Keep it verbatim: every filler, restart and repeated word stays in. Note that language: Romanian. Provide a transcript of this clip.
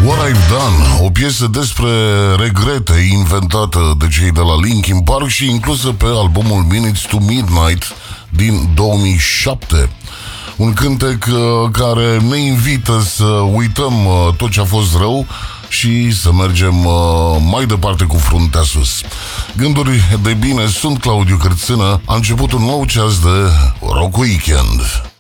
What I've Done, o piesă despre regrete inventată de cei de la Linkin Park și inclusă pe albumul Minutes to Midnight din două mii șapte. Un cântec care ne invită să uităm tot ce a fost rău și să mergem mai departe cu fruntea sus. Gânduri de bine, sunt Claudiu Cârțână, a început un nou ceas de Rock Weekend.